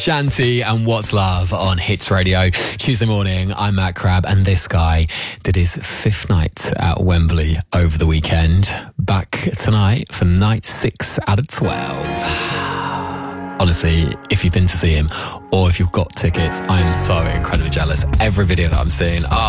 Shanti and What's Love on Hits Radio. Tuesday morning, I'm Matt Crabb, and this guy did his 5th night at Wembley over the weekend. Back tonight for night 6 out of 12. Honestly, if you've been to see him or if you've got tickets, I am so incredibly jealous. Every video that I'm seeing,